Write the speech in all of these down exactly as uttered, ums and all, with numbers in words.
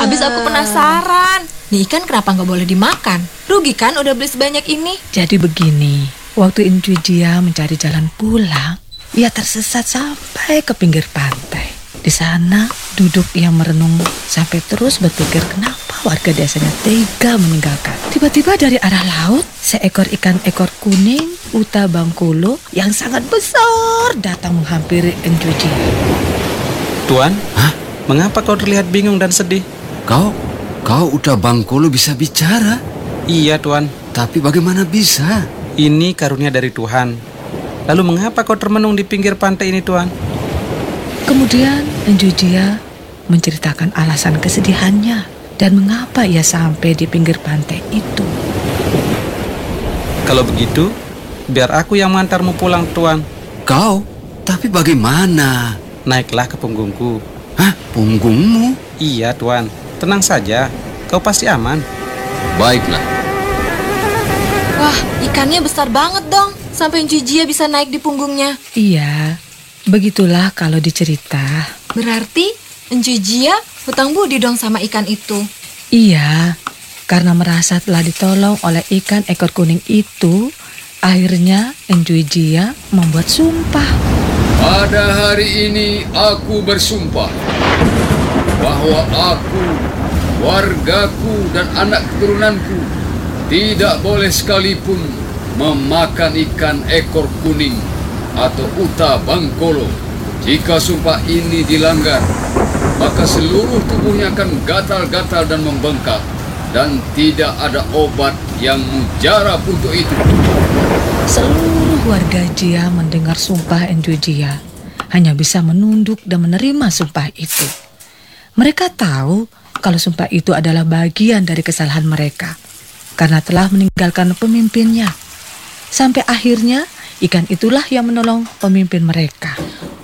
Habis aku penasaran, nih ikan kenapa nggak boleh dimakan? Rugi kan udah beli sebanyak ini? Jadi begini, waktu Intuidia mencari jalan pulang, ia tersesat sampai ke pinggir pantai. Di sana duduk ia merenung sampai terus berpikir kenapa warga desanya tega meninggalkan. Tiba-tiba dari arah laut, seekor ikan ekor kuning Uta Bangkolo yang sangat besar datang menghampiri Intuidia. Tuan, hah? Mengapa kau terlihat bingung dan sedih? Kau, kau Uta Bangkolo bisa bicara? Iya, Tuan. Tapi bagaimana bisa? Ini karunia dari Tuhan. Lalu mengapa kau termenung di pinggir pantai ini, Tuan? Kemudian Intuidia menceritakan alasan kesedihannya dan mengapa ia sampai di pinggir pantai itu. Kalau begitu, biar aku yang mengantarmu pulang, Tuan. Kau? Tapi bagaimana? Naiklah ke punggungku. Hah? Punggungmu? Iya, Tuan. Tenang saja, kau pasti aman. Baiklah. Wah, ikannya besar banget dong, sampai Intuidia bisa naik di punggungnya. Iya, begitulah kalau dicerita. Berarti Intuidia hutang budi dong sama ikan itu. Iya, karena merasa telah ditolong oleh ikan ekor kuning itu, akhirnya Intuidia membuat sumpah. Pada hari ini aku bersumpah bahwa aku, wargaku dan anak keturunanku tidak boleh sekalipun memakan ikan ekor kuning atau Uta Bangkolo. Jika sumpah ini dilanggar, maka seluruh tubuhnya akan gatal-gatal dan membengkak, dan tidak ada obat yang mujarab untuk itu. Seluruh warga Jia mendengar sumpah Intuidia, hanya bisa menunduk dan menerima sumpah itu. Mereka tahu kalau sumpah itu adalah bagian dari kesalahan mereka, karena telah meninggalkan pemimpinnya. Sampai akhirnya ikan itulah yang menolong pemimpin mereka.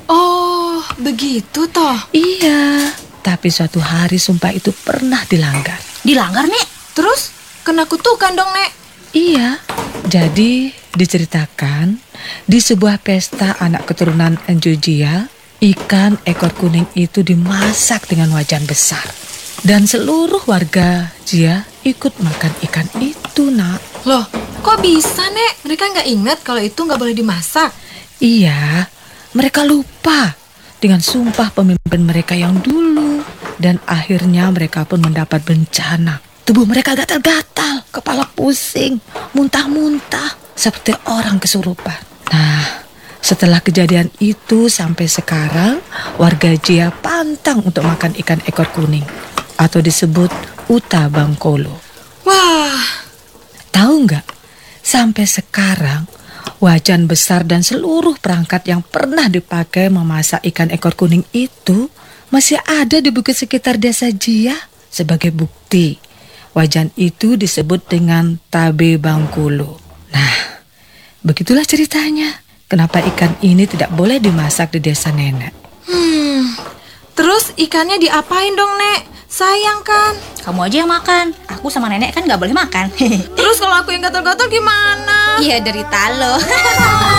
Oh, begitu toh? Iya, tapi suatu hari sumpah itu pernah dilanggar. Dilanggar, Nek? Terus kena kutukan dong, Nek? Iya, jadi diceritakan di sebuah pesta anak keturunan Intuidia, ikan ekor kuning itu dimasak dengan wajan besar. Dan seluruh warga Jia ikut makan ikan itu, Nak. Loh, kok bisa, Nek? Mereka nggak ingat kalau itu nggak boleh dimasak? Iya, mereka lupa dengan sumpah pemimpin mereka yang dulu. Dan akhirnya mereka pun mendapat bencana. Tubuh mereka gatal-gatal, kepala pusing, muntah-muntah, seperti orang kesurupan. Nah, setelah kejadian itu sampai sekarang, warga Jia pantang untuk makan ikan ekor kuning, atau disebut Uta Bangkolo. Wah, tahu nggak? Sampai sekarang, wajan besar dan seluruh perangkat yang pernah dipakai memasak ikan ekor kuning itu masih ada di bukit sekitar desa Jia. Sebagai bukti, wajan itu disebut dengan Tabe Bangkolo. Nah, begitulah ceritanya. Kenapa ikan ini tidak boleh dimasak di desa nenek. Hmm, terus ikannya diapain dong, Nek? Sayang kan? Kamu aja yang makan. Aku sama nenek kan gak boleh makan. Terus kalau aku yang gatal-gatal gimana? Iya, derita lo.